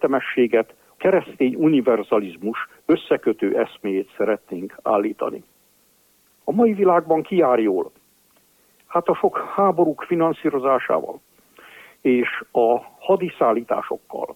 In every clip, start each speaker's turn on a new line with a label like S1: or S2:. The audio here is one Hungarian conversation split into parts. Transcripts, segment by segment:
S1: egyetemességet, keresztény univerzalizmus összekötő eszméjét szeretnénk állítani. A mai világban ki jár jól? Hát a sok háborúk finanszírozásával és a hadiszállításokkal.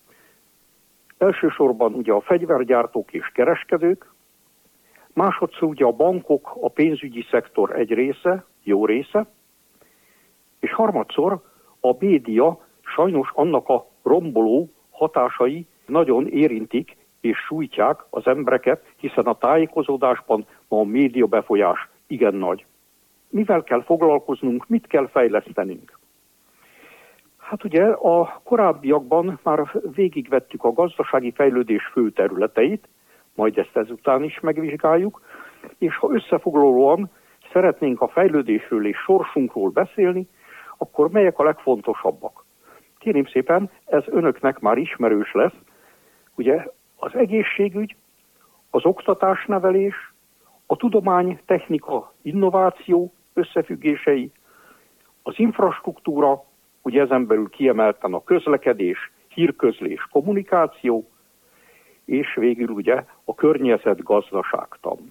S1: Elsősorban ugye a fegyvergyártók és kereskedők, másodszor ugye a bankok, a pénzügyi szektor egy része, jó része, és harmadszor a média, sajnos annak a romboló hatásai nagyon érintik és sújtják az embereket, hiszen a tájékozódásban a média befolyás igen nagy. Mivel kell foglalkoznunk, mit kell fejlesztenünk? Hát ugye a korábbiakban már végigvettük a gazdasági fejlődés fő területeit, majd ezt ezután is megvizsgáljuk, és ha összefoglalóan szeretnénk a fejlődésről és sorsunkról beszélni, akkor melyek a legfontosabbak? Kérem szépen, ez önöknek már ismerős lesz, ugye az egészségügy, az oktatásnevelés, a tudomány, technika, innováció összefüggései, az infrastruktúra, ugye ezen belül kiemelten a közlekedés, hírközlés, kommunikáció, és végül ugye a környezetgazdaságtan.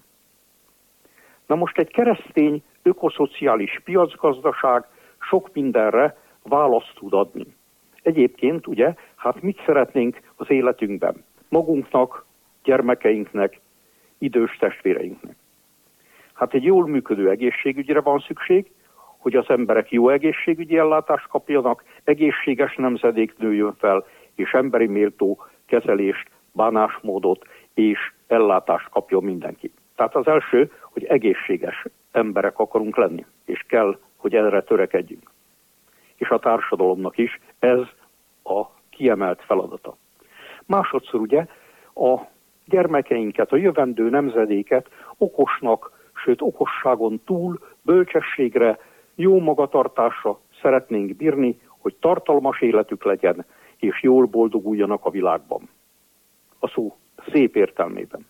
S1: Na most egy keresztény, ökoszociális piacgazdaság sok mindenre választ tud adni. Egyébként ugye, hát mit szeretnénk az életünkben? Magunknak, gyermekeinknek, idős testvéreinknek. Hát egy jól működő egészségügyre van szükség, hogy az emberek jó egészségügyi ellátást kapjanak, egészséges nemzedék nőjön fel, és emberi méltó kezelést, bánásmódot és ellátást kapjon mindenki. Tehát az első, hogy egészséges emberek akarunk lenni, és kell, hogy erre törekedjünk. És a társadalomnak is ez a kiemelt feladata. Másodszor ugye a gyermekeinket, a jövendő nemzedéket okosnak, sőt okosságon túl bölcsességre, jó magatartásra szeretnénk bírni, hogy tartalmas életük legyen, és jól boldoguljanak a világban. A szó szép értelmében.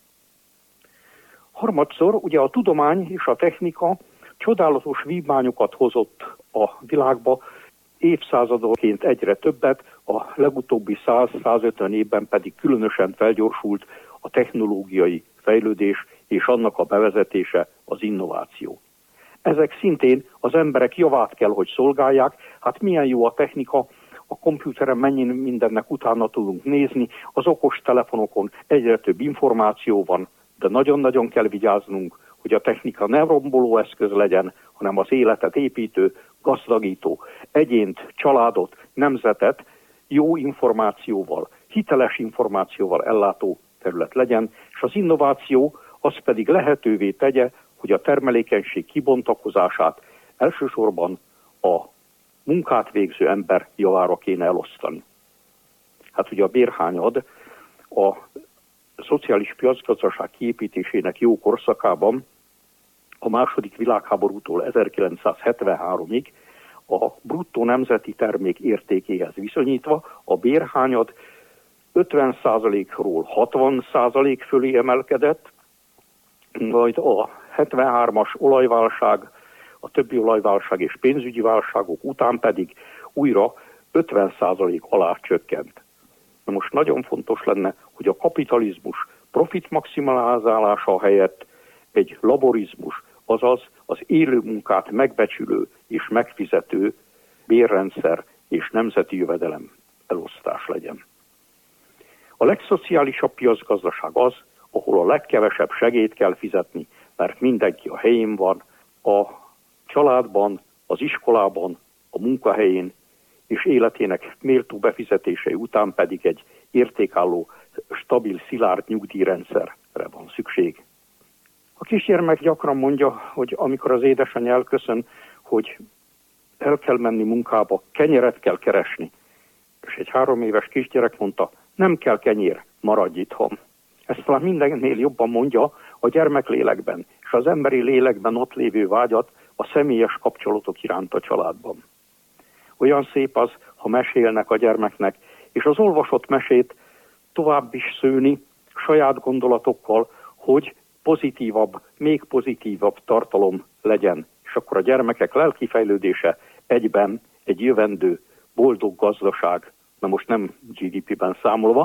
S1: Harmadszor ugye a tudomány és a technika csodálatos vívmányokat hozott a világba, évszázadonként egyre többet, a legutóbbi 100-150 évben pedig különösen felgyorsult a technológiai fejlődés és annak a bevezetése, az innováció. Ezek szintén az emberek javát kell, hogy szolgálják. Hát milyen jó a technika, a kompjúteren mennyi mindennek utána tudunk nézni, az okos telefonokon egyre több információ van, de nagyon-nagyon kell vigyáznunk, hogy a technika ne romboló eszköz legyen, hanem az életet építő, gazdagító, egyént, családot, nemzetet jó információval, hiteles információval ellátó terület legyen, és az innováció az pedig lehetővé tegye, hogy a termelékenység kibontakozását elsősorban a munkát végző ember javára kéne elosztani. Hát ugye a bérhányad a szociális piacgazdaság kiépítésének jó korszakában a második világháborútól 1973-ig a bruttó nemzeti termék értékéhez viszonyítva a bérhányad 50%-ról 60% fölé emelkedett, majd a 73-as olajválság, a többi olajválság és pénzügyi válságok után pedig újra 50% alá csökkent. Na most nagyon fontos lenne, hogy a kapitalizmus profit maximalizálása helyett egy laborizmus, azaz az élő munkát megbecsülő és megfizető bérrendszer és nemzeti jövedelem elosztás legyen. A legszociálisabb piacgazdaság az, ahol a legkevesebb segélyt kell fizetni, mert mindenki a helyén van, a családban, az iskolában, a munkahelyén, és életének méltó befizetései után pedig egy értékálló, stabil, szilárd nyugdíjrendszerre van szükség. A kisgyermek gyakran mondja, hogy amikor az édesanyja elköszön, hogy el kell menni munkába, kenyeret kell keresni. És egy 3 éves kisgyerek mondta, nem kell kenyér, maradj itthon. Ezt talán mindennél jobban mondja a gyermeklélekben, és az emberi lélekben ott lévő vágyat a személyes kapcsolatok iránt a családban. Olyan szép az, ha mesélnek a gyermeknek, és az olvasott mesét tovább is szőni saját gondolatokkal, hogy pozitívabb, még pozitívabb tartalom legyen. És akkor a gyermekek lelki fejlődése egyben egy jövendő, boldog gazdaság, na most nem GDP-ben számolva,